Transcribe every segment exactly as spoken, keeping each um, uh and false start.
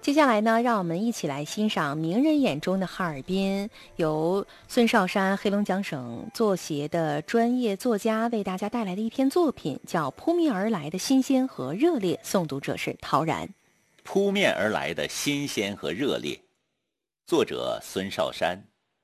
接下来呢，让我们一起来欣赏名人眼中的哈尔滨，由孙少山黑龙江省作协的专业作家为大家带来的一篇作品，叫《扑面而来的新鲜和热烈》，诵读者是陶然。 扑面而来的新鲜和热烈，作者孙少山。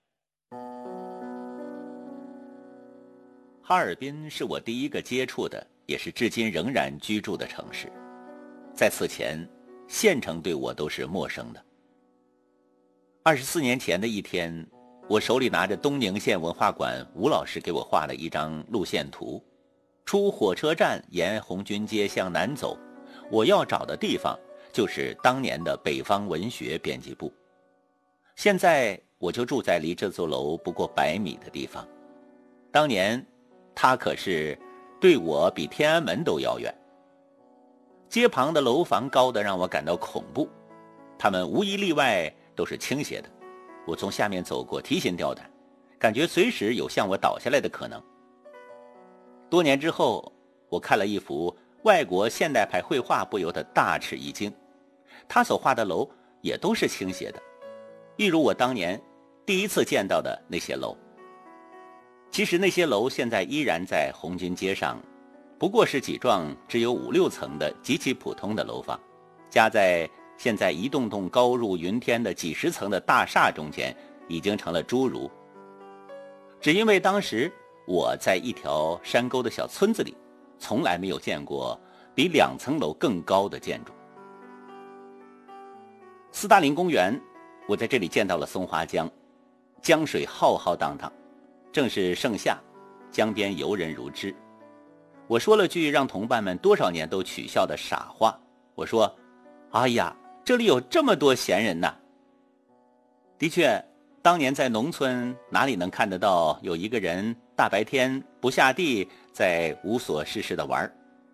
哈尔滨是我第一个接触的，也是至今仍然居住的城市。在此前，县城对我都是陌生的。二十四年前的一天，我手里拿着东宁县文化馆吴老师给我画了一张路线图，出火车站沿红军街向南走，我要找的地方就是当年的北方文学编辑部。现在我就住在离这座楼不过百米的地方，当年它可是对我比天安门都遥远。街旁的楼房高得让我感到恐怖，它们无一例外都是倾斜的。我从下面走过，提心吊胆，感觉随时有向我倒下来的可能。多年之后，我看了一幅外国现代派绘画，不由得大吃一惊。他所画的楼也都是倾斜的，一如我当年第一次见到的那些楼。其实那些楼现在依然在红军街上，不过是几幢只有五六层的极其普通的楼房，加在现在一栋栋高入云天的几十层的大厦中间，已经成了侏儒。只因为当时我在一条山沟的小村子里，从来没有见过比两层楼更高的建筑。斯大林公园，我在这里见到了松花江，江水浩浩荡荡，正是盛夏，江边游人如织。我说了句让同伴们多少年都取笑的傻话，我说：哎呀，这里有这么多闲人呐！的确，当年在农村哪里能看得到有一个人大白天不下地在无所事事的玩。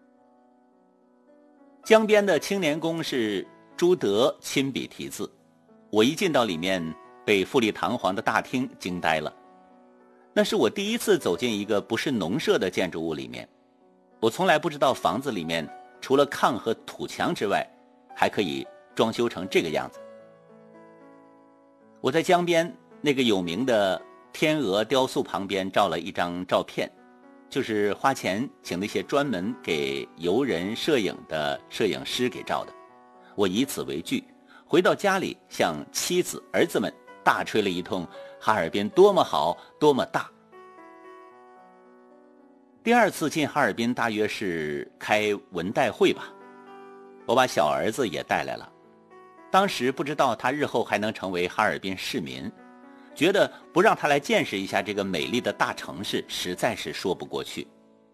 江边的青年宫是朱德亲笔题字，我一进到里面，被富丽堂皇的大厅惊呆了。那是我第一次走进一个不是农舍的建筑物里面。我从来不知道房子里面除了炕和土墙之外，还可以装修成这个样子。我在江边那个有名的天鹅雕塑旁边照了一张照片，就是花钱请那些专门给游人摄影的摄影师给照的。我以此为据，回到家里向妻子儿子们大吹了一通哈尔滨多么好多么大。第二次进哈尔滨大约是开文代会吧，我把小儿子也带来了。当时不知道他日后还能成为哈尔滨市民，觉得不让他来见识一下这个美丽的大城市实在是说不过去。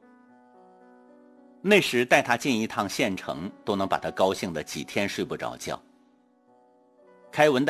那时带他进一趟县城都能把他高兴的几天睡不着觉。开文代